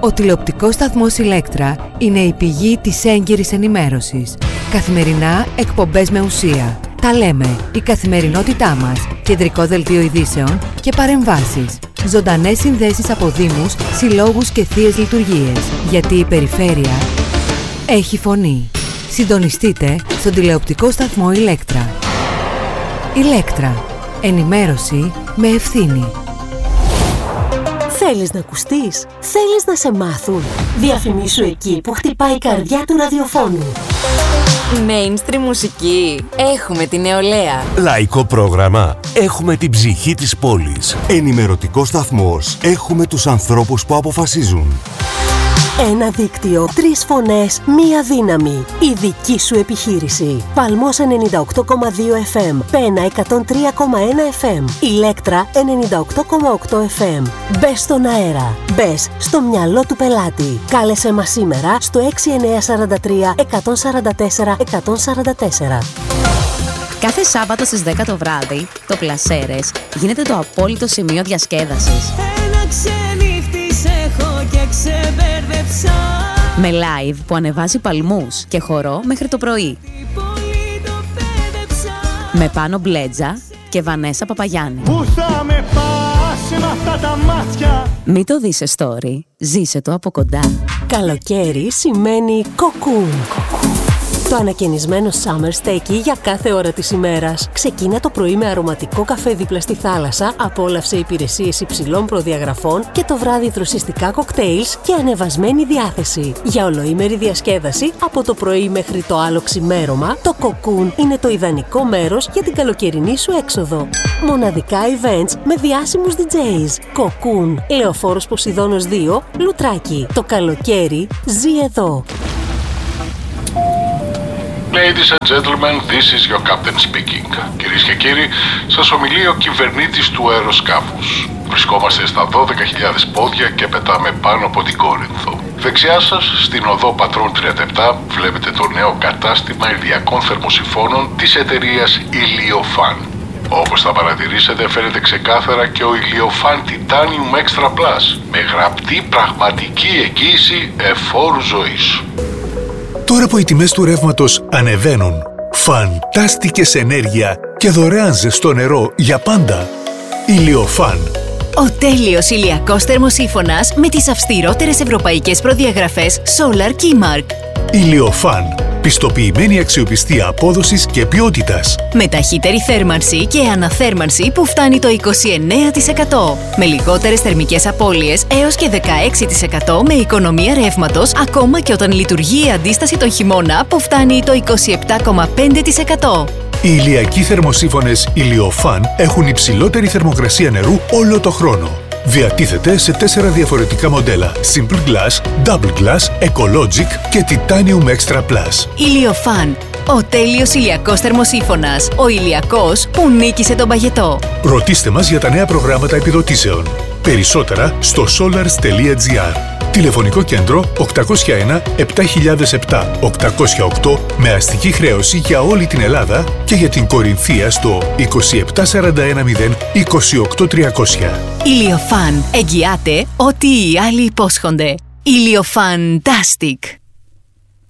Ο τηλεοπτικός σταθμός Ηλέκτρα είναι η πηγή της έγκυρης ενημέρωσης. Καθημερινά εκπομπές με ουσία. Τα λέμε, η καθημερινότητά μας, κεντρικό δελτίο ειδήσεων και παρεμβάσεις. Ζωντανές συνδέσεις από δήμους, συλλόγους και θείες λειτουργίες. Γιατί η περιφέρεια έχει φωνή. Συντονιστείτε στον τηλεοπτικό σταθμό Ηλέκτρα. Ηλέκτρα. Ενημέρωση με ευθύνη. Θέλεις να ακουστείς? Θέλεις να σε μάθουν? Διαφημίσου εκεί που χτυπάει η καρδιά του ραδιοφώνου. Mainstream μουσική. Έχουμε την νεολαία. Λαϊκό πρόγραμμα. Έχουμε την ψυχή της πόλης. Ενημερωτικό σταθμός. Έχουμε τους ανθρώπους που αποφασίζουν. Ένα δίκτυο, 3 φωνές, μία δύναμη. Η δική σου επιχείρηση. Παλμός 98,2 FM, Πένα 103,1 FM, Ηλέκτρα 98,8 FM. Μπες στον αέρα. Μπες στο μυαλό του πελάτη. Κάλεσέ μας σήμερα στο 6943 144 144. Κάθε Σάββατο στις 10 το βράδυ, το Πλασέρες γίνεται το απόλυτο σημείο διασκέδασης. Ένα ξενύχτης έχω και ξεμπέρδεψα. Με live που ανεβάζει παλμούς και χορό μέχρι το πρωί. Με Πάνο Μπλέτζα και Βανέσα Παπαγιάννη. Πού θα με πας με αυτά τα μάτια? Μην το δεις σε story, ζήσε το από κοντά. Καλοκαίρι σημαίνει κοκκούν. Το ανακαινισμένο Summer Steaky για κάθε ώρα της ημέρας. Ξεκίνα το πρωί με αρωματικό καφέ δίπλα στη θάλασσα, απόλαυσε υπηρεσίες υψηλών προδιαγραφών και το βράδυ δροσιστικά κοκτέιλς και ανεβασμένη διάθεση. Για ολοήμερη διασκέδαση, από το πρωί μέχρι το άλλο ξημέρωμα, το Cocoon είναι το ιδανικό μέρος για την καλοκαιρινή σου έξοδο. Μοναδικά events με διάσημους DJs. Cocoon, Λεωφόρος Ποσειδώνος 2, Λουτράκι. Το καλοκαίρι ζει εδώ. Ladies and gentlemen, this is your captain speaking. Κυρίες και κύριοι, σας ομιλεί ο κυβερνήτης του αεροσκάφους. Βρισκόμαστε στα 12.000 πόδια και πετάμε πάνω από την Κόρινθο. Δεξιά σας, στην οδό Πατρών 37, βλέπετε το νέο κατάστημα ηλιακών θερμοσυφώνων της εταιρείας Ηλιοφάν. Όπως θα παρατηρήσετε, φαίνεται ξεκάθαρα και ο Ηλιοφάν Titanium Extra Plus, με γραπτή πραγματική εγγύηση εφόρου ζωής. Τώρα που οι τιμές του ρεύματος ανεβαίνουν, φαντάστικες ενέργεια και δωρεάν ζεστό νερό για πάντα. Ηλιοφάν. Ο τέλειος ηλιακός θερμοσύφωνας με τις αυστηρότερες ευρωπαϊκές προδιαγραφές Solar Keymark. Ηλιοφάν. Πιστοποιημένη αξιοπιστία απόδοσης και ποιότητας. Με ταχύτερη θέρμανση και αναθέρμανση που φτάνει το 29%. Με λιγότερες θερμικές απώλειες έως και 16% με οικονομία ρεύματος, ακόμα και όταν λειτουργεί η αντίσταση τον χειμώνα που φτάνει το 27,5%. Οι ηλιακοί θερμοσύφωνες Ηλιοφάν έχουν υψηλότερη θερμοκρασία νερού όλο το χρόνο. Διατίθεται σε 4 διαφορετικά μοντέλα: Simple Glass, Double Glass, Ecologic και Titanium Extra Plus. Ηλιοφάν. Ο τέλειος ηλιακός θερμοσύφωνας. Ο ηλιακός που νίκησε τον παγετό. Ρωτήστε μας για τα νέα προγράμματα επιδοτήσεων. Περισσότερα στο solars.gr. Τηλεφωνικό κέντρο 801 7007 808 με αστική χρέωση για όλη την Ελλάδα και για την Κορινθία στο 27410 28300. Ηλιοφάν. Εγγυάται ό,τι οι άλλοι υπόσχονται. Ηλιοφαντάστικ.